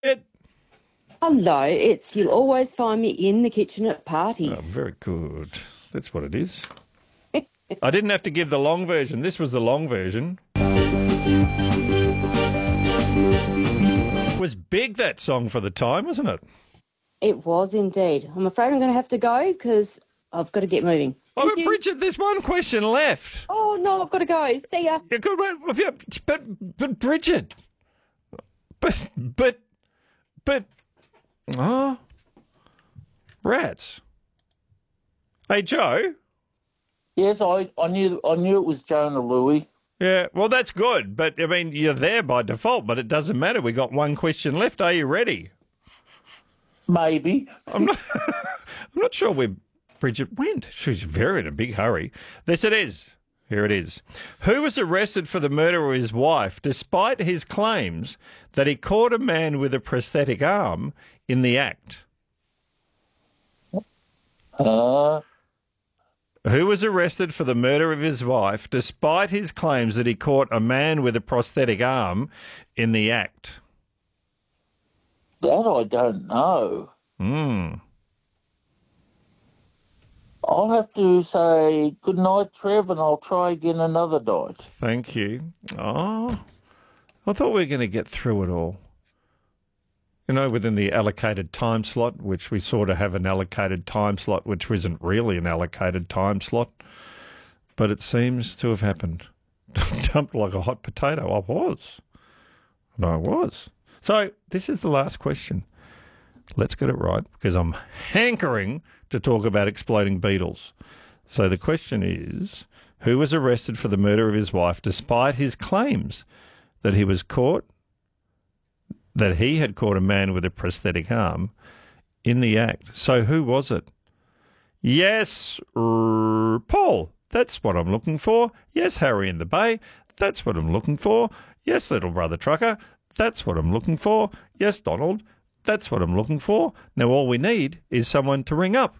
It. Hello, it's you'll always find me in the kitchen at Oh, parties. very good. That's what it is. I didn't have to give the long version. This was the long version. It was big, that song, for the time, wasn't it? It was indeed. I'm afraid I'm going to have to go because I've got to get moving. Oh, Thank but you. Bridget, there's one question left. Oh, no, I've got to go. See ya. Yeah, good, but Bridget, but, oh, rats. Hey, Joe. Yes, I knew it was Jonah Louie. Yeah, well, that's good, but I mean, you're there by default, but it doesn't matter. We got one question left. Are you ready? Maybe. I'm not. I'm not sure where Bridget went. She's very in a big hurry. This it is. Here it is. Who was arrested for the murder of his wife, despite his claims that he caught a man with a prosthetic arm in the act? Who was arrested for the murder of his wife, despite his claims that he caught a man with a prosthetic arm in the act? That I don't know. I'll have to say good night, Trev, and I'll try again another night. Thank you. Oh, I thought we were going to get through it all. You know, within the allocated time slot, which we sort of have an allocated time slot, which isn't really an allocated time slot, but it seems to have happened. Dumped like a hot potato. I was. And I was. So this is the last question. Let's get it right, because I'm hankering to talk about exploding beetles. So the question is, who was arrested for the murder of his wife despite his claims that he had caught a man with a prosthetic arm in the act? So who was it? Yes, Paul, that's what I'm looking for. Yes, Harry in the Bay, that's what I'm looking for. Yes, little brother trucker, that's what I'm looking for. Yes, Donald, that's what I'm looking for. Now all we need is someone to ring up